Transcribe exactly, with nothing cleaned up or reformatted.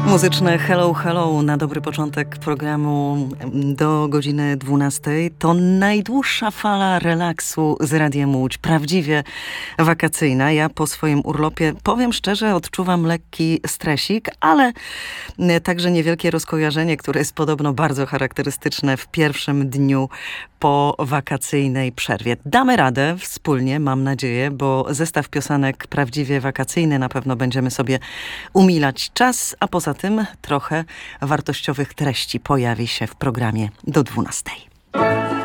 Muzyczne Hello Hello na dobry początek programu do godziny dwunastej. To najdłuższa fala relaksu z Radiem Łódź, prawdziwie wakacyjna. Ja po swoim urlopie, powiem szczerze, odczuwam lekki stresik, ale także niewielkie rozkojarzenie, które jest podobno bardzo charakterystyczne w pierwszym dniu po wakacyjnej przerwie. Damy radę wspólnie, mam nadzieję, bo zestaw piosenek prawdziwie wakacyjny na pewno będziemy sobie umilać czas, a poza tym trochę wartościowych treści pojawi się w programie do dwunastej.